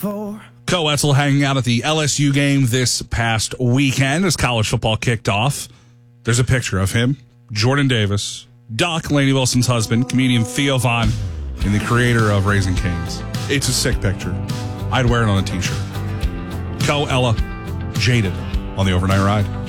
Co Wetzel hanging out at the LSU game this past weekend as college football kicked off. There's a picture of him, Jordan Davis, Doc, Lainey Wilson's husband, comedian Theo Von, and the creator of Raising Cane's. It's a sick picture. I'd wear it on a t-shirt. Co, Ella, Jaded on the Overnight Ride.